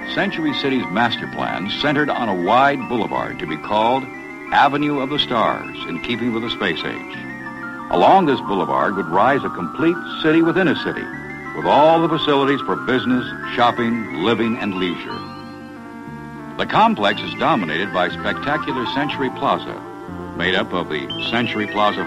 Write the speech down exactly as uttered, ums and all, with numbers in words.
Century City's master plan centered on a wide boulevard to be called Avenue of the Stars, in keeping with the space age. Along this boulevard would rise a complete city within a city, with all the facilities for business, shopping, living, and leisure. The complex is dominated by spectacular Century Plaza, made up of the Century Plaza